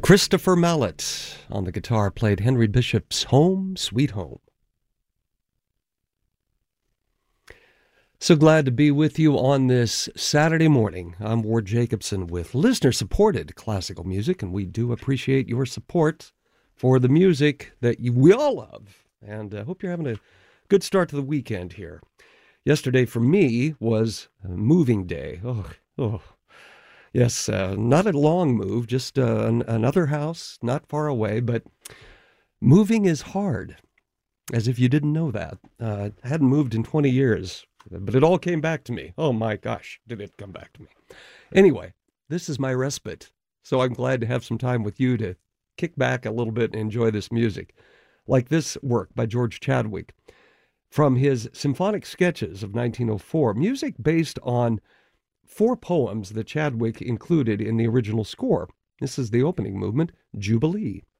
Christopher Mallet on the guitar played Henry Bishop's Home, Sweet Home. So glad to be with you on this Saturday morning. I'm Ward Jacobson with listener-supported classical music, and we do appreciate your support for the music that we all love. And I hope you're having a good start to the weekend here. Yesterday for me was moving day. Yes, not a long move, just another house not far away, but moving is hard, as if you didn't know that. I hadn't moved in 20 years, but it all came back to me. Oh my gosh, did it come back to me. Anyway, this is my respite, so I'm glad to have some time with you to kick back a little bit and enjoy this music. Like this work by George Chadwick from his Symphonic Sketches of 1904, music based on 4 poems that Chadwick included in the original score. This is the opening movement, Jubilee.